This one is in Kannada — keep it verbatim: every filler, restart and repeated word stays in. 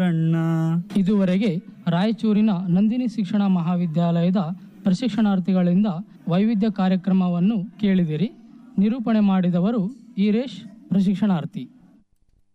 ಗುಂಡಣ್ಣ. ಇದುವರೆಗೆ ರಾಯಚೂರಿನ ನಂದಿನಿ ಶಿಕ್ಷಣ ಮಹಾವಿದ್ಯಾಲಯದ ಪ್ರಶಿಕ್ಷಣಾರ್ಥಿಗಳಿಂದ ವೈವಿಧ್ಯ ಕಾರ್ಯಕ್ರಮವನ್ನು ಕೇಳಿದಿರಿ. ನಿರೂಪಣೆ ಮಾಡಿದವರು ಈರೇಶ್, ಪ್ರಶಿಕ್ಷಣಾರ್ಥಿ.